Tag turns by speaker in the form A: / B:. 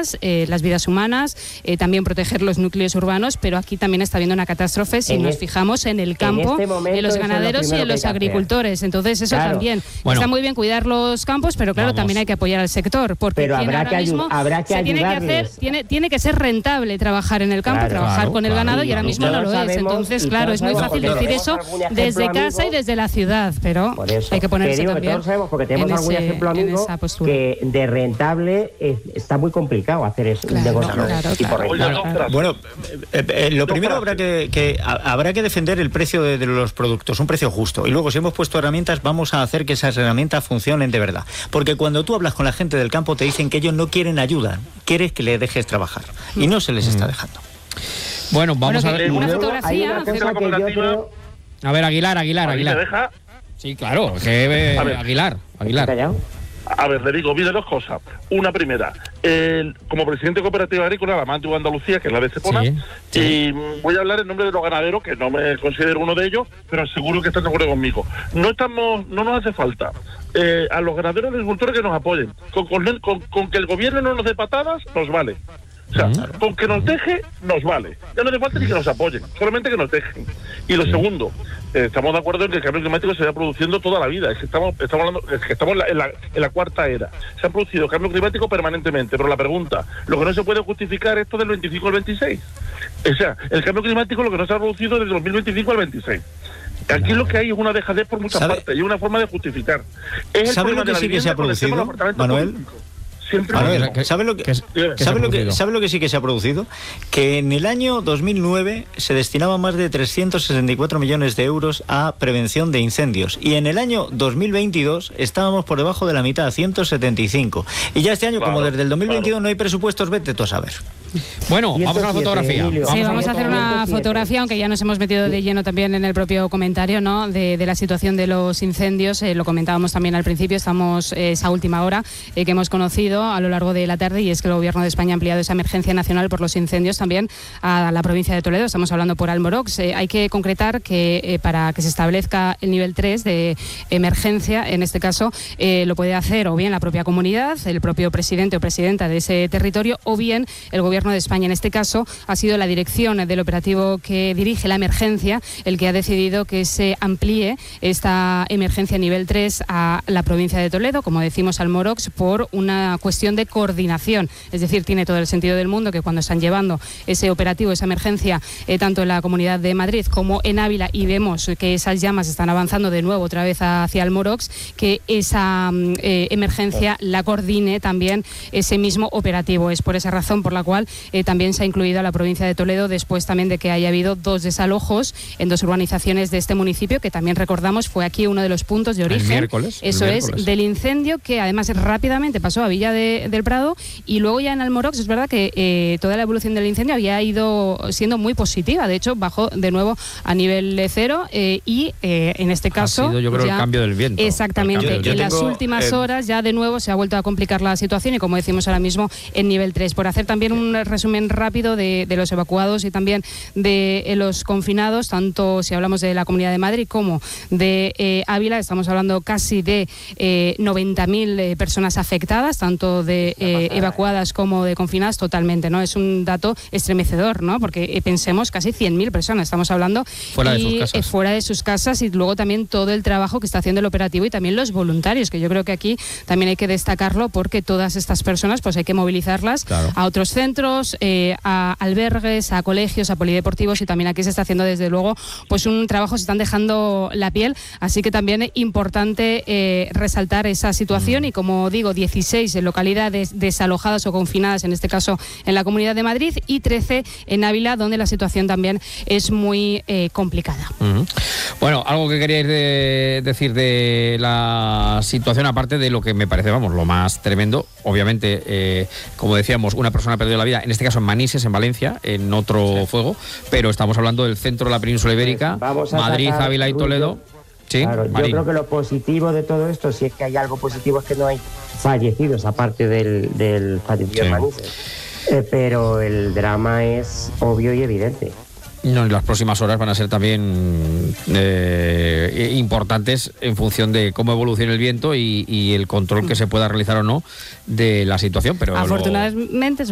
A: vidas humanas, también proteger los núcleos urbanos, pero aquí también está habiendo una catástrofe si nos fijamos en el campo, en los ganaderos y en los agricultores. Entonces eso también. Está muy bien cuidar los campos, pero claro, también hay que apoyar al sector, porque
B: habrá que ayudarles.
A: Tiene que ser rentable trabajar en el campo, trabajar con el ganado, y ahora mismo no lo es. Entonces, claro, es muy fácil decir eso desde casa y desde la ciudad, pero hay que ponerse también
B: todos sabemos, porque tenemos algún ejemplo, amigo, que de rentable está muy complicado hacer eso.
C: Bueno, lo primero habrá que defender el precio de los productos, un precio justo, y luego si hemos puesto herramientas, vamos a hacer que esas herramientas funcionen de verdad, porque cuando tú hablas con la gente del campo te dicen que ellos no quieren ayuda, quieres que les dejes trabajar, y no se les está dejando.
D: Bueno, vamos a ver
A: una fotografía.
D: A ver, Aguilar.
E: ¿Me deja?
D: Sí, claro, Aguilar.
E: A ver, le digo, mire, dos cosas. Una primera, como presidente de Cooperativa Agrícola, la Mantua Andalucía, que es la de Estepona, y voy a hablar en nombre de los ganaderos, que no me considero uno de ellos, pero seguro que están de acuerdo conmigo. No nos hace falta a los ganaderos y agricultores que nos apoyen. Con que el gobierno no nos dé patadas, nos vale. O sea, con que nos deje, nos vale. Ya no hace falta ni que nos apoyen, solamente que nos dejen. Y lo segundo, estamos de acuerdo en que el cambio climático se va produciendo toda la vida. Es que estamos hablando, en la cuarta era. Se ha producido cambio climático permanentemente, pero la pregunta, lo que no se puede justificar esto del 25 al 26. O sea, el cambio climático lo que no se ha producido desde el 2025 al 26. Aquí lo que hay es una dejadez por muchas partes y una forma de justificar.
C: ¿Sabe lo que sí que se ha producido, Manuel? ¿Sabe lo que sí que se ha producido? Que en el año 2009 se destinaban más de 364 millones de euros a prevención de incendios, y en el año 2022 estábamos por debajo de la mitad, 175. Y ya este año, como desde el 2022 no hay presupuestos, vete tú a saber.
D: Bueno, vamos a la fotografía.
A: Vamos a hacer una fotografía, aunque ya nos hemos metido de lleno también en el propio comentario, ¿no?, de la situación de los incendios. Lo comentábamos también al principio, estamos esa última hora que hemos conocido a lo largo de la tarde, y es que el Gobierno de España ha ampliado esa emergencia nacional por los incendios también a la provincia de Toledo. Estamos hablando por Almorox. Hay que concretar que para que se establezca el nivel 3 de emergencia, en este caso, lo puede hacer o bien la propia comunidad, el propio presidente o presidenta de ese territorio, o bien el Gobierno de España. En este caso ha sido la dirección del operativo que dirige la emergencia el que ha decidido que se amplíe esta emergencia nivel 3 a la provincia de Toledo, como decimos Almorox, por una cuestión de coordinación. Es decir, tiene todo el sentido del mundo que cuando están llevando ese operativo, esa emergencia, tanto en la Comunidad de Madrid como en Ávila, y vemos que esas llamas están avanzando de nuevo otra vez hacia Almorox, que esa emergencia la coordine también ese mismo operativo. Es por esa razón por la cual también se ha incluido a la provincia de Toledo, después también de que haya habido 2 desalojos en 2 urbanizaciones de este municipio, que también recordamos fue aquí uno de los puntos de origen. Eso es, del incendio, que además rápidamente pasó a Villa del Prado, y luego ya en Almorox es verdad que toda la evolución del incendio había ido siendo muy positiva. De hecho, bajó de nuevo a nivel 0 y en este caso
D: ha sido, yo creo, el cambio del viento.
A: Exactamente. En las últimas horas ya de nuevo se ha vuelto a complicar la situación, y como decimos ahora mismo en nivel 3. Por hacer también un resumen rápido de los evacuados y también de los confinados, tanto si hablamos de la Comunidad de Madrid como de Ávila, estamos hablando casi de 90.000 personas afectadas, tanto de evacuadas como de confinadas totalmente, ¿no? Es un dato estremecedor, ¿no? Porque pensemos, casi 100.000 personas estamos hablando fuera de sus casas, y luego también todo el trabajo que está haciendo el operativo y también los voluntarios, que yo creo que aquí también hay que destacarlo, porque todas estas personas pues hay que movilizarlas a otros centros, a albergues, a colegios, a polideportivos, y también aquí se está haciendo desde luego pues un trabajo, se están dejando la piel, así que también es importante resaltar esa situación. Y como digo, 16 localidades desalojadas o confinadas, en este caso en la Comunidad de Madrid, y 13 en Ávila, donde la situación también es muy complicada.
D: Bueno, algo que queríais decir de la situación, aparte de lo que me parece, vamos, lo más tremendo, obviamente, como decíamos, una persona perdió la vida, en este caso en Manises, en Valencia, en otro fuego, pero estamos hablando del centro de la península ibérica, Madrid, Ávila y Toledo. Sí,
B: claro, yo creo que lo positivo de todo esto, si es que hay algo positivo, es que no hay fallecidos, aparte del fallecido en Manises. Pero el drama es obvio y evidente.
D: No, y las próximas horas van a ser también importantes en función de cómo evolucione el viento y el control que se pueda realizar o no de la situación. Pero
A: afortunadamente